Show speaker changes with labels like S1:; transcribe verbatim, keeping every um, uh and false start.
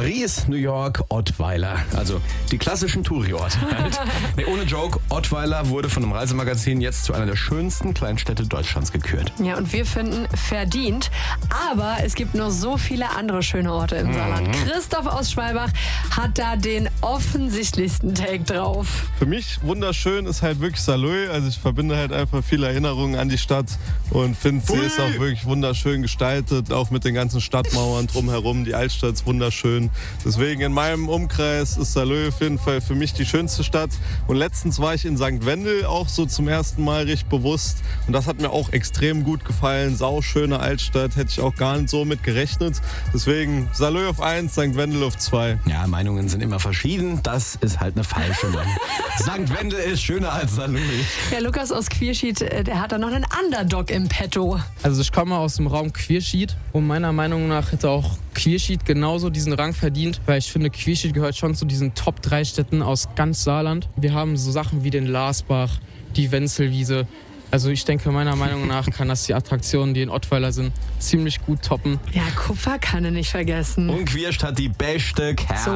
S1: Paris, New York, Ottweiler. Also die klassischen Touri-Orte halt. Nee, ohne Joke, Ottweiler wurde von einem Reisemagazin jetzt zu einer der schönsten Kleinstädte Deutschlands gekürt.
S2: Ja, und wir finden verdient. Aber es gibt noch so viele andere schöne Orte im Saarland.
S1: Mhm.
S2: Christoph aus Schwalbach hat da den offensichtlichsten Take drauf.
S3: Für mich wunderschön ist halt wirklich Saarlouis. Also ich verbinde halt einfach viele Erinnerungen an die Stadt und finde, sie ist auch wirklich wunderschön gestaltet, auch mit den ganzen Stadtmauern drumherum. Die Altstadt ist wunderschön. Deswegen in meinem Umkreis ist Saarlouis auf jeden Fall für mich die schönste Stadt. Und letztens war ich in Sankt Wendel auch so zum ersten Mal richtig bewusst. Und das hat mir auch extrem gut gefallen. Sauschöne Altstadt, hätte ich auch gar nicht so mit gerechnet. Deswegen Saarlouis auf eins, Sankt Wendel auf zwei.
S1: Ja, Meinungen sind immer verschieden. Das ist halt eine falsche Mann. Sankt Wendel ist schöner als Saarlouis.
S2: Ja, Lukas aus Quierschied, der hat da noch einen Underdog im Petto.
S4: Also ich komme aus dem Raum Quierschied und meiner Meinung nach hätte auch Quierschied genauso diesen Rang verdient, weil ich finde, Quierschied gehört schon zu diesen Top drei Städten aus ganz Saarland. Wir haben so Sachen wie den Larsbach, die Wenzelwiese. Also ich denke, meiner Meinung nach kann das die Attraktionen, die in Ottweiler sind, ziemlich gut toppen.
S2: Ja, Kupfer kann er nicht vergessen.
S1: Und Quierschied hat die beste Kerl.